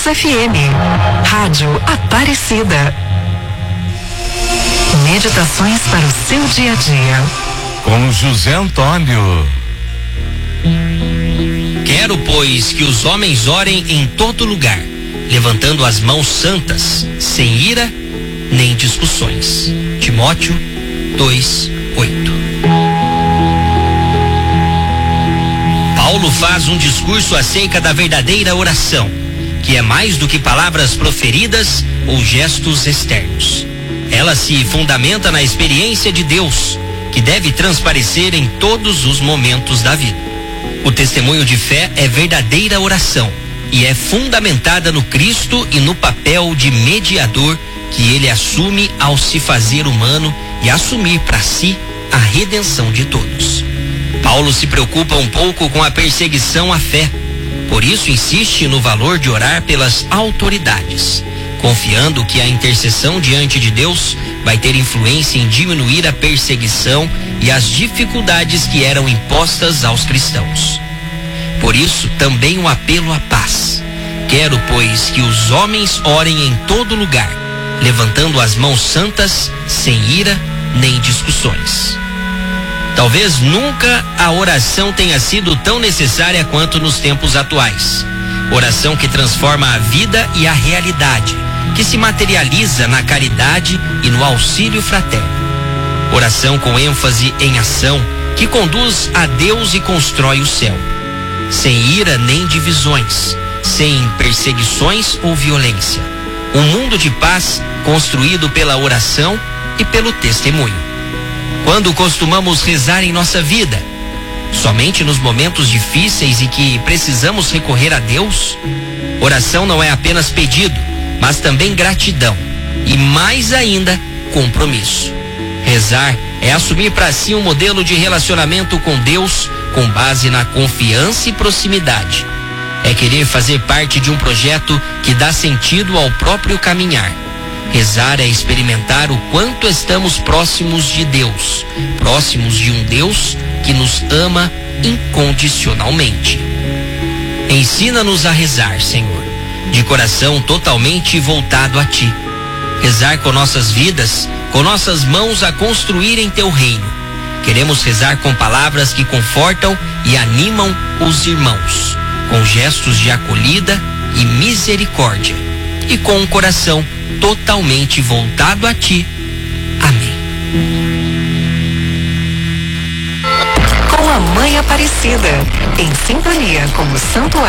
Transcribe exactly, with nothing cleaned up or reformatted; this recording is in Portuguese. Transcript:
F M, Rádio Aparecida. Meditações para o seu dia a dia. Com José Antônio. Quero, pois, que os homens orem em todo lugar, levantando as mãos santas, sem ira nem discussões. Timóteo dois, oito. Paulo faz um discurso acerca da verdadeira oração, que é mais do que palavras proferidas ou gestos externos. Ela se fundamenta na experiência de Deus, que deve transparecer em todos os momentos da vida. O testemunho de fé é verdadeira oração e é fundamentada no Cristo e no papel de mediador que ele assume ao se fazer humano e assumir para si a redenção de todos. Paulo se preocupa um pouco com a perseguição à fé, por isso insiste no valor de orar pelas autoridades, confiando que a intercessão diante de Deus vai ter influência em diminuir a perseguição e as dificuldades que eram impostas aos cristãos. Por isso, também um apelo à paz. Quero, pois, que os homens orem em todo lugar, levantando as mãos santas, sem ira nem discussões. Talvez nunca a oração tenha sido tão necessária quanto nos tempos atuais. Oração que transforma a vida e a realidade, que se materializa na caridade e no auxílio fraterno. Oração com ênfase em ação, que conduz a Deus e constrói o céu. Sem ira nem divisões, sem perseguições ou violência. Um mundo de paz construído pela oração e pelo testemunho. Quando costumamos rezar em nossa vida? Somente nos momentos difíceis e que precisamos recorrer a Deus? Oração não é apenas pedido, mas também gratidão e, mais ainda, compromisso. Rezar é assumir para si um modelo de relacionamento com Deus com base na confiança e proximidade. É querer fazer parte de um projeto que dá sentido ao próprio caminhar. Rezar é experimentar o quanto estamos próximos de Deus, próximos de um Deus que nos ama incondicionalmente. Ensina-nos a rezar, Senhor, de coração totalmente voltado a Ti. Rezar com nossas vidas, com nossas mãos a construírem Teu reino. Queremos rezar com palavras que confortam e animam os irmãos, com gestos de acolhida e misericórdia, e com um coração totalmente voltado a Ti. Amém. Com a Mãe Aparecida, em sintonia com o Santuário